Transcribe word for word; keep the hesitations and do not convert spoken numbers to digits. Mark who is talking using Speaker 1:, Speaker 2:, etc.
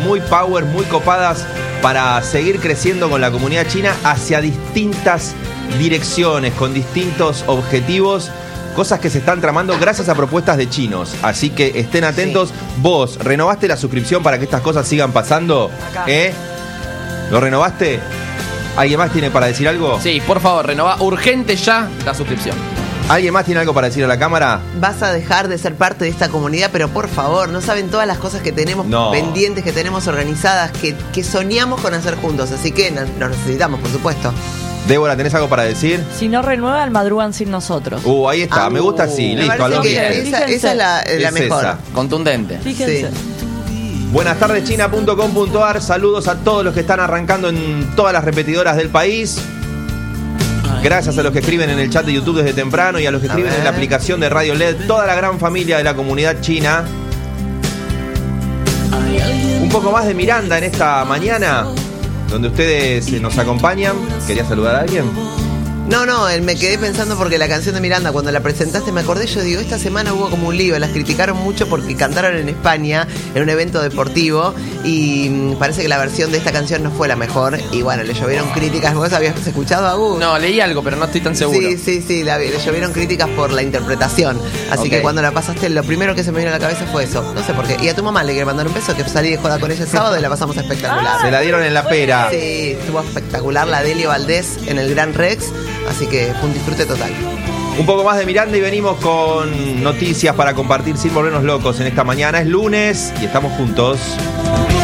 Speaker 1: muy power, muy copadas para seguir creciendo con la comunidad china hacia distintas direcciones, con distintos objetivos, cosas que se están tramando gracias a propuestas de chinos. Así que estén atentos. Sí. Vos, ¿renovaste la suscripción para que estas cosas sigan pasando? Acá. ¿Eh? ¿Lo renovaste? ¿Alguien más tiene para decir algo?
Speaker 2: Sí, por favor, renová urgente ya la suscripción.
Speaker 1: ¿Alguien más tiene algo para decir a la cámara?
Speaker 3: Vas a dejar de ser parte de esta comunidad, pero por favor, no saben todas las cosas que tenemos no. pendientes, que tenemos organizadas, que, que soñamos con hacer juntos. Así que nos no necesitamos, por supuesto.
Speaker 1: Débora, ¿tenés algo para decir?
Speaker 4: Si no renuevan, madrugan sin nosotros.
Speaker 1: Uh, ahí está, ah, me gusta así,
Speaker 3: uh,
Speaker 1: listo, a lo
Speaker 3: que esa, esa es la, la
Speaker 1: es
Speaker 3: mejor.
Speaker 1: Esa.
Speaker 2: Contundente.
Speaker 4: Fíjense.
Speaker 3: Sí.
Speaker 1: Buenas tardes, china punto com punto a r. Saludos a todos los que están arrancando en todas las repetidoras del país. Gracias a los que escriben en el chat de YouTube desde temprano y a los que escriben en la aplicación de Radio L E D, toda la gran familia de la comunidad china. Un poco más de Miranda en esta mañana, donde ustedes nos acompañan. ¿Quería saludar a alguien?
Speaker 3: No, no, me quedé pensando porque la canción de Miranda, cuando la presentaste, me acordé, yo digo, esta semana hubo como un lío, las criticaron mucho porque cantaron en España, en un evento deportivo, y parece que la versión de esta canción no fue la mejor, y bueno, le llovieron críticas. ¿Vos habías escuchado a Gus?
Speaker 2: No, leí algo, pero no estoy tan seguro.
Speaker 3: Sí, sí, sí, la, le llovieron críticas por la interpretación, así okay. que cuando la pasaste, lo primero que se me vino a la cabeza fue eso, no sé por qué. Y a tu mamá le quiero mandar un beso, que salí de joda con ella el sábado y la pasamos espectacular.
Speaker 1: Se la dieron en la pera.
Speaker 3: Sí, estuvo espectacular la Delio Valdés en el Gran Rex. Así que fue un disfrute total.
Speaker 1: Un poco más de Miranda y venimos con noticias para compartir sin volvernos locos en esta mañana. Es lunes y estamos juntos.